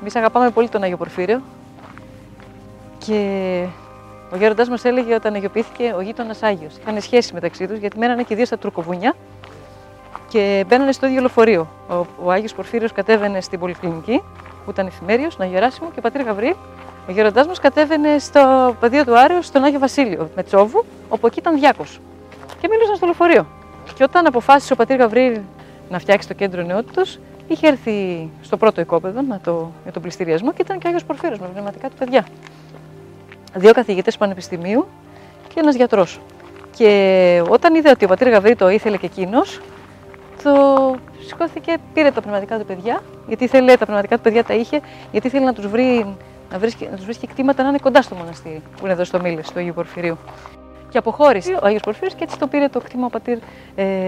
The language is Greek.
Εμείς αγαπάμε πολύ τον Άγιο Πορφύριο και ο γέροντάς μας έλεγε όταν αγιοποιήθηκε ο γείτονας Άγιος. Είχαν σχέση μεταξύ τους γιατί μένανε και δύο στα Τουρκοβούνια και μπαίνανε στο ίδιο λεωφορείο. Ο Άγιος Πορφύριος κατέβαινε στην Πολυκλινική, που ήταν εφημέριος, στον Άγιο Γεράσιμο, και ο πατήρ Γαβρίλ, ο γέροντάς μας, κατέβαινε στο πεδίο του Άρεως, στον Άγιο Βασίλειο Μετσόβου, όπου εκεί ήταν διάκος. Και μίλησαν στο λεωφορείο. Και όταν αποφάσισε ο πατήρ Γαβρίλ να φτιάξει το κέντρο νεότητος, είχε έρθει στο πρώτο οικόπεδο για τον πληστηριασμό και ήταν και ο Άγιος Πορφύριος με πνευματικά του παιδιά. Δύο καθηγητές πανεπιστημίου και ένας γιατρός. Και όταν είδε ότι ο πατήρ Γαβρίλ το ήθελε και εκείνος, σηκώθηκε, πήρε τα πνευματικά του παιδιά, γιατί ήθελε, τα πνευματικά του παιδιά τα είχε, γιατί ήθελε να τους βρίσκει κτήματα να είναι κοντά στο μοναστήρι, που είναι εδώ στο Μήλες, του Αγίου Πορφυρίου. Και αποχώρησε ο Άγιος Πορφύριος και έτσι το πήρε το κτήμα ο πατήρ